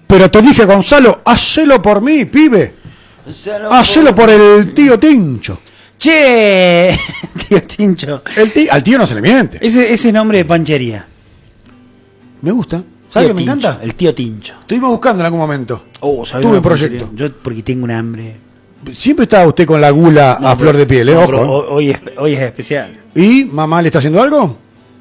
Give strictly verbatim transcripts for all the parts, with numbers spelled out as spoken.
Pero te dije, Gonzalo, hacelo por mí, pibe. Hacelo por el tío Tincho. Che, tío Tincho. El tío, al tío no se le miente. Ese, ese nombre de panchería. Me gusta. ¿Sabes qué me Tincho, encanta? El tío Tincho. Estuvimos buscando en algún momento. Oh, Tuve un proyecto. Yo porque tengo un hambre. Siempre está usted con la gula No, a pero, flor de piel, ¿eh? no, Ojo. pero hoy, es, hoy es especial. ¿Y mamá le está haciendo algo?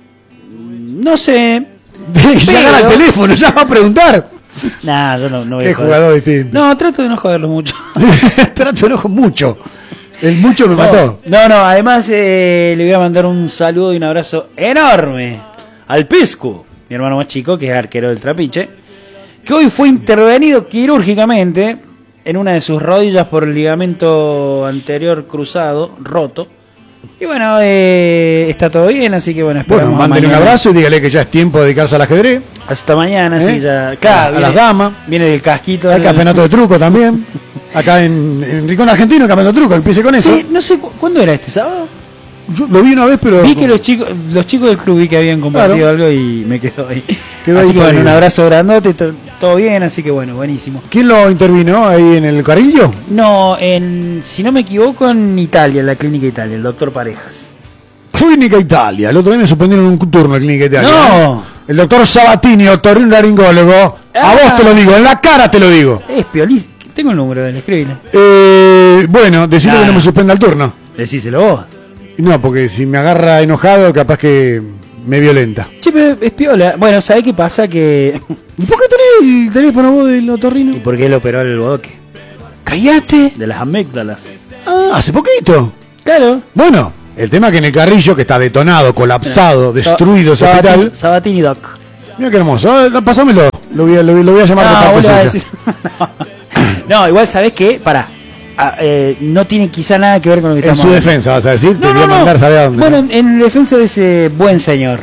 No sé. Ya agarra el teléfono, ya va a preguntar. Nah, yo no, no voy Qué a joder. jugador distinto. No, trato de no joderlo mucho. Trato de enojo mucho. El mucho me No, mató. no, no, además eh, le voy a mandar un saludo y un abrazo enorme al Piscu, mi hermano más chico, que es arquero del Trapiche, que hoy fue intervenido quirúrgicamente en una de sus rodillas por el ligamento anterior cruzado, roto. Y bueno, eh, está todo bien, así que bueno, esperamos. Bueno, mándele un mañana. abrazo y dígale que ya es tiempo de dedicarse al ajedrez. Hasta mañana, ¿Eh? sí, ya. Claro, a viene- las damas. Viene del casquito. Hay del- campeonato de truco también. Acá en, en Rincón Argentino, campeonato de truco. Empiece con eso. Sí, no sé, cu- ¿cuándo era este sábado? Yo lo vi una vez, pero. Vi que los chicos los chicos del club vi que habían compartido Claro. algo y me quedó ahí. Quedó así ahí que bueno, perdido. un abrazo grandote, to- todo bien, así que bueno, buenísimo. ¿Quién lo intervino ahí en el carrillo? No, en, si no me equivoco, en Italia, en la Clínica Italia, el doctor Parejas. Clínica Italia. El otro día me suspendieron un turno en Clínica Italia. No. El doctor Sabatini, otorrinolaringólogo. Ah. A vos te lo digo, en la cara te lo digo. Es piolín, tengo el número del escribile. Eh, bueno, decirle Nah. que no me suspenda el turno. Decíselo vos. No, porque si me agarra enojado, capaz que me violenta. Che, pero es piola. Bueno, ¿sabés qué pasa? Que. ¿Y por qué tenés el teléfono vos del otorrino? ¿Y por qué lo operó el bodoque? ¡Cállate! De las amígdalas. Ah, hace poquito. Claro. Bueno, el tema que en el carrillo, que está detonado, colapsado, destruido ese Sabatini, hospital. Sabatini Doc. Mira qué hermoso. Ah, pásamelo. Lo voy a, lo, lo voy a llamar No, de vos le vas a suya. decir- no, igual sabés que, pará, ah, eh, no tiene quizá nada que ver con lo que En estamos su hablando. defensa, vas a decir. Te No, voy a no, no. mandar, ¿sabe a dónde? Bueno, en, en defensa de ese buen señor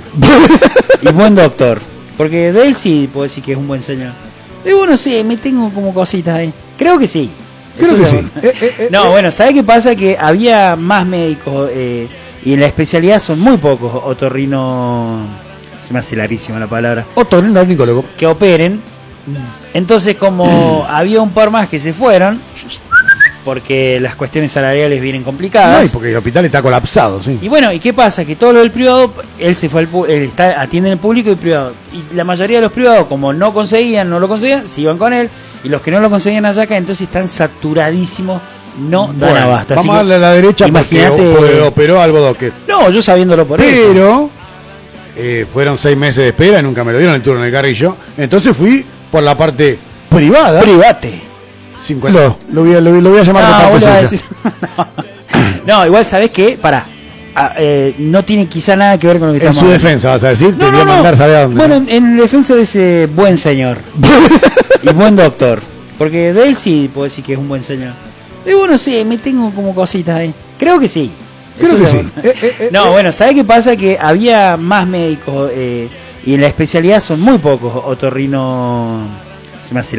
y buen doctor, porque de él sí puedo decir que es un buen señor. Y bueno, sí, me tengo como cositas ahí. Creo que sí. Creo Eso que es sí. lo- Eh, eh, eh, No, eh. bueno, ¿sabés qué pasa? Que había más médicos eh, y en la especialidad son muy pocos otorrino. Se me hace larguísima la palabra. Otorrinolaringólogo. Que operen. Entonces, como había un par más que se fueron, porque las cuestiones salariales vienen complicadas. No, y porque el hospital está colapsado, sí. Y bueno, ¿y qué pasa? Que todo lo del privado, él se fue al pu- él está, atiende en el público y el privado. Y la mayoría de los privados, como no conseguían, no lo conseguían, se iban con él. Y los que no lo conseguían allá acá, entonces están saturadísimos, no dan Bueno, abasto. Así vamos a que darle a la derecha porque imagínate- o- operó al bodoque. No, yo sabiéndolo por eso. Pero eh, fueron seis meses de espera y nunca me lo dieron el turno en el carrillo. Entonces fui por la parte privada. Private. cincuenta. Lo, lo voy a, lo, lo voy a llamar de No, parte vos le vas a suya. decir- no. No, igual sabés que, pará, ah, eh, no tiene quizá nada que ver con lo que En estamos su hablando. defensa, vas a decir. Te No, voy a no, no. mandar, ¿sabe a dónde? Bueno, en, en defensa de ese buen señor y buen doctor, porque de él sí puedo decir que es un buen señor. Y bueno, sí, me tengo como cositas ahí. Creo que sí. Creo Eso que es sí. lo- Eh, eh, eh, No, eh. bueno, ¿sabés qué pasa? Que había más médicos eh, y en la especialidad son muy pocos otorrino. Se me hace